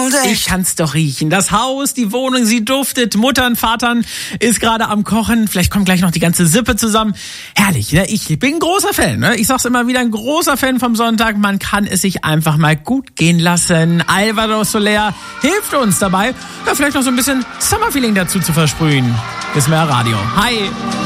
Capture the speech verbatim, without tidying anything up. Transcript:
Ich kann's doch riechen. Das Haus, die Wohnung, sie duftet. Muttern, Vatern ist gerade am Kochen. Vielleicht kommt gleich noch die ganze Sippe zusammen. Herrlich, ne? Ich bin ein großer Fan. Ne? Ich sag's immer wieder, ein großer Fan vom Sonntag. Man kann es sich einfach mal gut gehen lassen. Alvaro Soler hilft uns dabei, ja, vielleicht noch so ein bisschen Summerfeeling dazu zu versprühen. Ist mehr Radio. Hi!